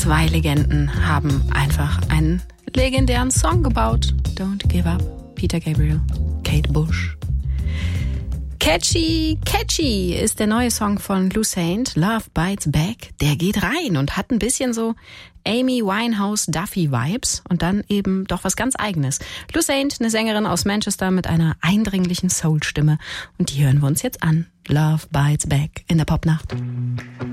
Zwei Legenden haben einfach einen legendären Song gebaut. Don't Give Up, Peter Gabriel, Kate Bush. Catchy, Catchy ist der neue Song von Lou Saint, Love Bites Back. Der geht rein und hat ein bisschen so Amy Winehouse-Duffy-Vibes und dann eben doch was ganz Eigenes. Lou Saint, eine Sängerin aus Manchester mit einer eindringlichen Soul-Stimme. Und die hören wir uns jetzt an. Love Bites Back in der Popnacht.